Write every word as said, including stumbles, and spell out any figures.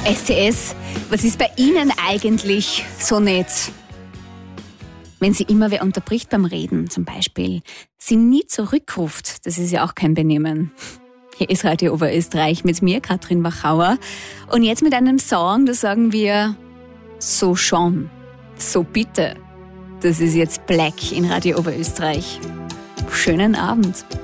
S C S, was ist bei Ihnen eigentlich so nett? Wenn Sie immer wer unterbricht beim Reden, zum Beispiel, Sie nie zurückruft, das ist ja auch kein Benehmen. Hier ist Radio Oberösterreich mit mir, Katrin Wachauer. Und jetzt mit einem Song, da sagen wir, so schon, so bitte. Das ist jetzt Black in Radio Oberösterreich. Schönen Abend.